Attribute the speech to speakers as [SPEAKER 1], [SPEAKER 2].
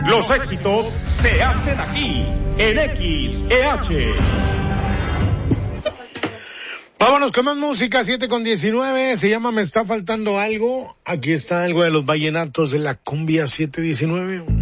[SPEAKER 1] Los éxitos se hacen aquí, en XEH.
[SPEAKER 2] Vámonos con más música, 7:19, se llama Me está faltando algo. Aquí está algo de los vallenatos de la cumbia 719.